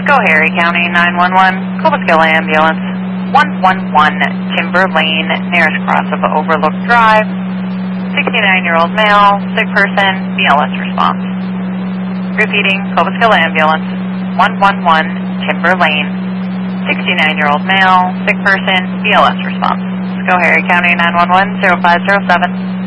Schoharie County 911, Cobleskill Ambulance, 111 Timber Lane, nearest cross of Overlook Drive, 69-year-old male, sick person, BLS response. Repeating, Cobleskill Ambulance, 111 Timber Lane, 69-year-old male, sick person, BLS response. Schoharie County 911, 0507.